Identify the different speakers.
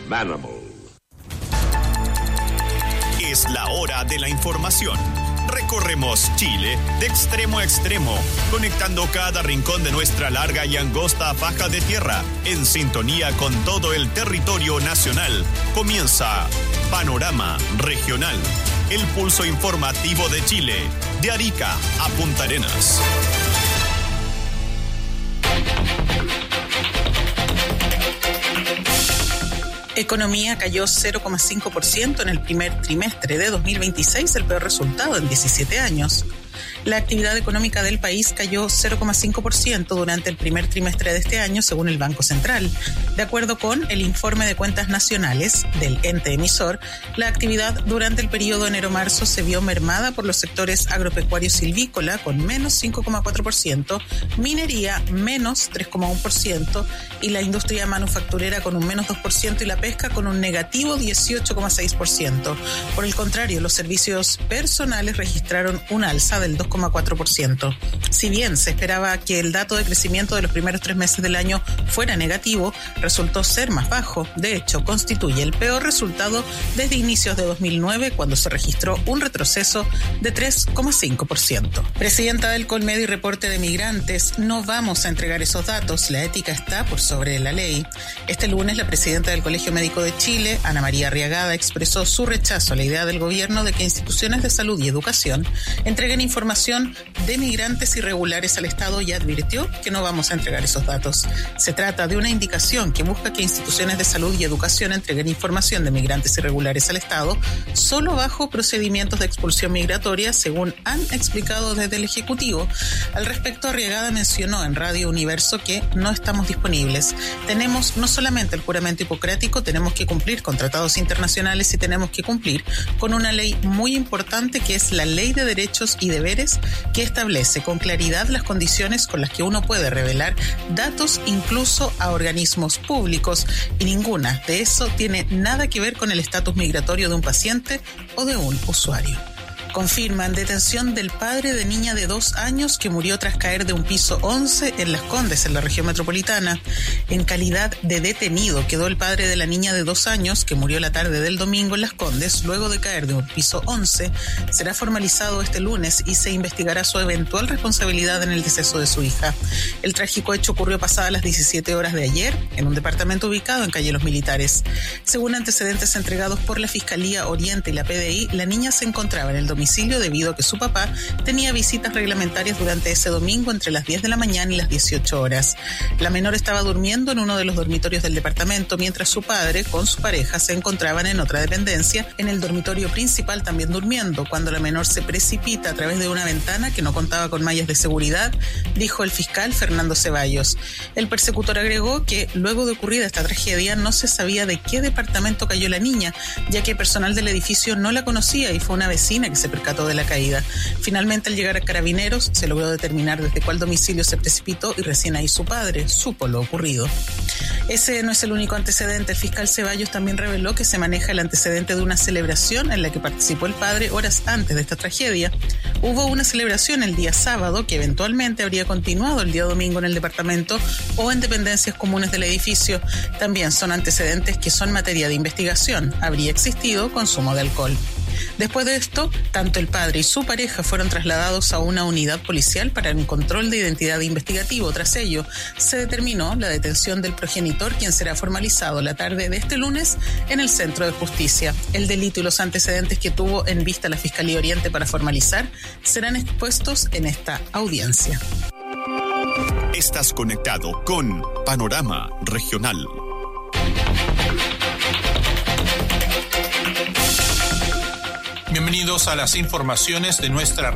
Speaker 1: Manimal.
Speaker 2: Es la hora de la información. Recorremos Chile de extremo a extremo, conectando cada rincón de nuestra larga y angosta faja de tierra, en sintonía con todo el territorio nacional. Comienza Panorama Regional, el pulso informativo de Chile, de Arica a Punta Arenas.
Speaker 3: Economía cayó 0,5% en el primer trimestre de 2026, el peor resultado en 17 años. La actividad económica del país cayó 0,5% durante el primer trimestre de este año, según el Banco Central. De acuerdo con el informe de cuentas nacionales del ente emisor, la actividad durante el periodo enero-marzo se vio mermada por los sectores agropecuario silvícola, con menos 5,4%, minería, menos 3,1%, y la industria manufacturera con un menos 2%, y la pesca con un negativo 18,6%. Por el contrario, los servicios personales registraron un alza del 2,4%. Si bien se esperaba que el dato de crecimiento de los primeros 3 meses del año fuera negativo, resultó ser más bajo. De hecho, constituye el peor resultado desde inicios de 2009, cuando se registró un retroceso de 3,5%. Presidenta del Colmedi Reporte de Migrantes: no vamos a entregar esos datos, la ética está por sobre la ley. Este lunes, la presidenta del Colegio Médico de Chile, Ana María Arriagada, expresó su rechazo a la idea del gobierno de que instituciones de salud y educación entreguen información de migrantes irregulares al Estado, y advirtió que no vamos a entregar esos datos. Se trata de una indicación que busca que instituciones de salud y educación entreguen información de migrantes irregulares al Estado solo bajo procedimientos de expulsión migratoria, según han explicado desde el Ejecutivo. Al respecto, Arriagada mencionó en Radio Universo que no estamos disponibles. Tenemos no solamente el juramento hipocrático, tenemos que cumplir con tratados internacionales y tenemos que cumplir con una ley muy importante, que es la Ley de Derechos y Deberes, que establece con claridad las condiciones con las que uno puede revelar datos incluso a organismos públicos, y ninguna de eso tiene nada que ver con el estatus migratorio de un paciente o de un usuario. Confirman detención del padre de niña de 2 años que murió tras caer de un piso 11 en Las Condes, en la región metropolitana. En calidad de detenido quedó el padre de la niña de 2 años que murió la tarde del domingo en Las Condes luego de caer de un piso 11. Será formalizado este lunes y se investigará su eventual responsabilidad en el deceso de su hija. El trágico hecho ocurrió pasadas las 17 horas de ayer en un departamento ubicado en Calle Los Militares. Según antecedentes entregados por la Fiscalía Oriente y la PDI, la niña se encontraba en el domicilio debido a que su papá tenía visitas reglamentarias durante ese domingo entre las 10 de la mañana y las 18 horas. La menor estaba durmiendo en uno de los dormitorios del departamento, mientras su padre con su pareja se encontraban en otra dependencia, en el dormitorio principal también durmiendo, cuando la menor se precipita a través de una ventana que no contaba con mallas de seguridad, dijo el fiscal Fernando Ceballos. El persecutor agregó que luego de ocurrida esta tragedia no se sabía de qué departamento cayó la niña, ya que personal del edificio no la conocía y fue una vecina que se percató de la caída. Finalmente, al llegar a Carabineros, se logró determinar desde cuál domicilio se precipitó, y recién ahí su padre supo lo ocurrido. Ese no es el único antecedente. El fiscal Ceballos también reveló que se maneja el antecedente de una celebración en la que participó el padre horas antes de esta tragedia. Hubo una celebración el día sábado que eventualmente habría continuado el día domingo en el departamento o en dependencias comunes del edificio. También son antecedentes que son materia de investigación. Habría existido consumo de alcohol. Después de esto, tanto el padre y su pareja fueron trasladados a una unidad policial para un control de identidad investigativo. Tras ello, se determinó la detención del progenitor, quien será formalizado la tarde de este lunes en el Centro de Justicia. El delito y los antecedentes que tuvo en vista la Fiscalía Oriente para formalizar serán expuestos en esta audiencia.
Speaker 2: Estás conectado con Panorama Regional.
Speaker 4: Bienvenidos a las informaciones de nuestra